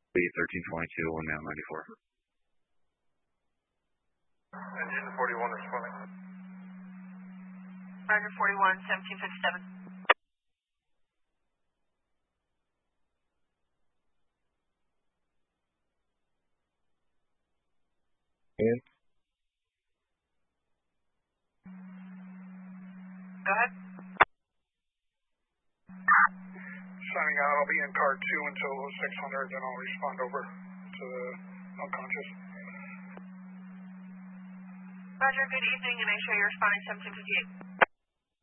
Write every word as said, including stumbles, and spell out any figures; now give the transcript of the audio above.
thirteen twenty-two, one man ninety-four. Engine forty-one responding. Roger, forty-one, seventeen fifty-seven. And? Go ahead. Signing out, I'll be in car two until six hundred, then I'll respond over to the unconscious. Roger, good evening, and make sure you're responding seventeen fifty-eight.